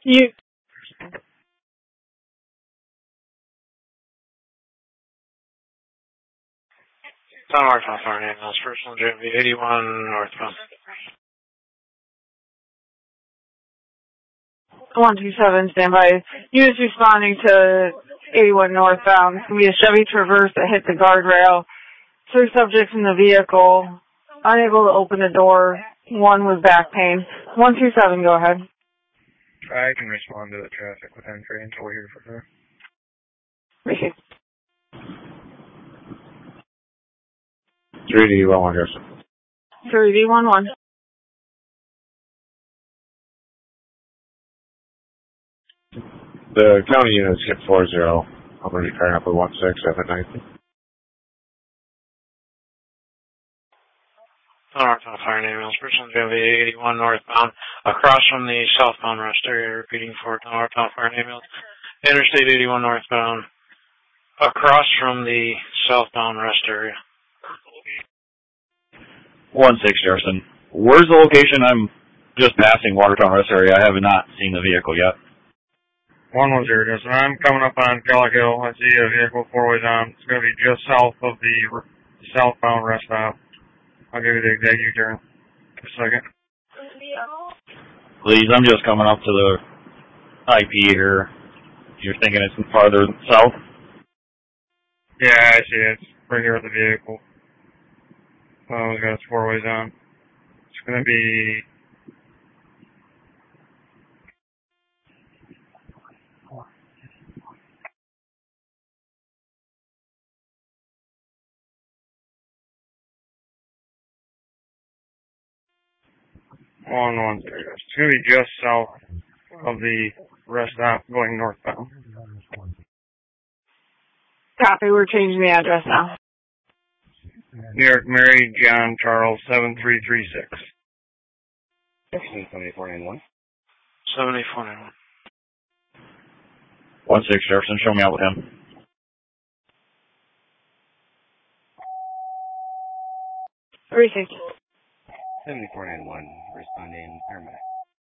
You, Tom Martin, Florida, ambulance, personal JV 81 northbound. 127, standby. Units responding to 81 northbound. It's going to be a Chevy Traverse that hit the guardrail. 3 subjects in the vehicle, unable to open the door. 1 with back pain. 127, go ahead. I can respond to the traffic with entry until we're here for her. Appreciate it. 3D11, Harrison. 3D11. The county unit is hit 40. I'm going to be pairing up with 1679. Tom Martin, Florida, ambulance, personal JV 81 northbound, across from the southbound rest area, repeating for Tom Martin, Florida, ambulance, Interstate 81 northbound, across from the southbound rest area. 16 Harrison. Where's the location? I'm just passing Watertown Rest area. I have not seen the vehicle yet. 110, Justin. I'm coming up on Kelly Hill. I see a vehicle 4 ways on. It's going to be just south of the southbound rest stop. I'll give you the exact U-turn in a second. Please, I'm just coming up to the IP here. You're thinking it's farther south? Yeah, I see it. It's right here at the vehicle. We got 4 ways on. It's going to be... It's going to be just south of the rest stop going northbound. Copy, we're changing the address now. New York, Mary, John, Charles, 7336. 7491. 7491. 16 Jefferson, show me out with him. Appreciate it. 7491, responding paramedic.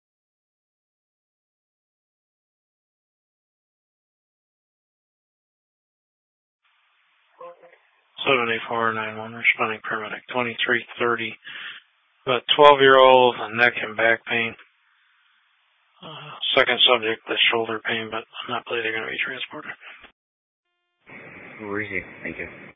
7491, responding paramedic, 2330. A 12-year-old, neck and back pain. Second subject with shoulder pain, but I'm not believing they're going to be transported. Where is he? Thank you.